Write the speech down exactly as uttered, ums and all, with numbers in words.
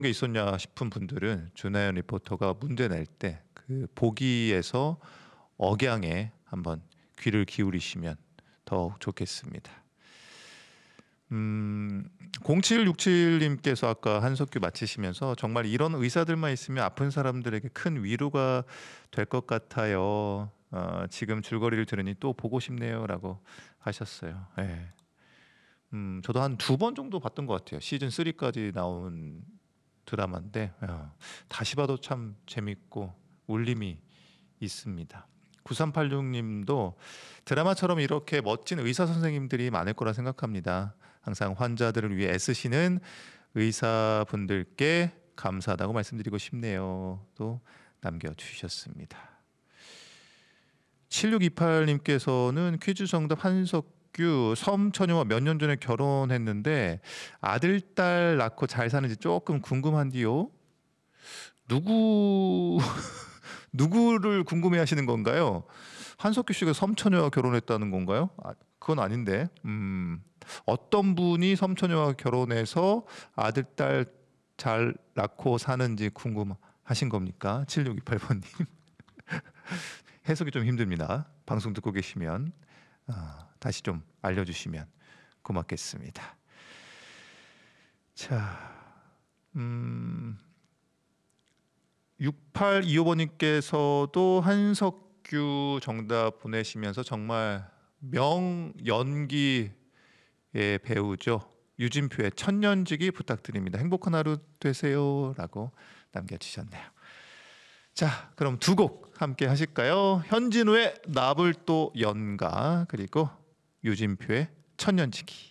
게 있었냐 싶은 분들은 주나연 리포터가 문제 낼 때 그 보기에서 억양에 한번 귀를 기울이시면 더욱 좋겠습니다. 음, 공칠육칠 님께서 아까 한석규 마치시면서 정말 이런 의사들만 있으면 아픈 사람들에게 큰 위로가 될 것 같아요. 어, 지금 줄거리를 들으니 또 보고 싶네요라고 하셨어요. 예. 음, 저도 한 두 번 정도 봤던 것 같아요. 시즌 쓰리까지 나온 드라마인데 어, 다시 봐도 참 재밌고 울림이 있습니다. 구삼팔육 님도 드라마처럼 이렇게 멋진 의사 선생님들이 많을 거라 생각합니다. 항상 환자들을 위해 애쓰시는 의사분들께 감사하다고 말씀드리고 싶네요. 또 남겨주셨습니다. 칠육이팔 님께서는 퀴즈 정답 한석규 섬처녀와 몇 년 전에 결혼했는데 아들, 딸 낳고 잘 사는지 조금 궁금한디요. 누구 누구를 궁금해하시는 건가요? 한석규 씨가 섬처녀와 결혼했다는 건가요? 아, 그건 아닌데. 음, 어떤 분이 섬처녀와 결혼해서 아들, 딸 잘 낳고 사는지 궁금하신 겁니까? 칠육이팔 번님. 해석이 좀 힘듭니다. 방송 듣고 계시면 아, 다시 좀 알려주시면 고맙겠습니다. 자, 음, 육팔이오 번님께서도 한석규 정답 보내시면서 정말 명연기의 배우죠. 유진표의 천년지기 부탁드립니다. 행복한 하루 되세요 라고 남겨주셨네요. 자, 그럼 두 곡 함께 하실까요? 현진우의 나불 또 연가, 그리고 유진표의 천년지기.